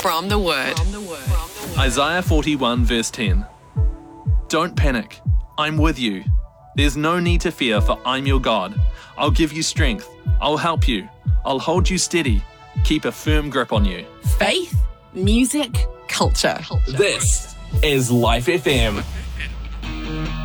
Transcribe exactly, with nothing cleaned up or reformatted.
from the Word. Isaiah forty-one verse ten. Don't panic. I'm with you. There's no need to fear, for I'm your God. I'll give you strength. I'll help you. I'll hold you steady. Keep a firm grip on you. Faith, music, culture. This is Life F M.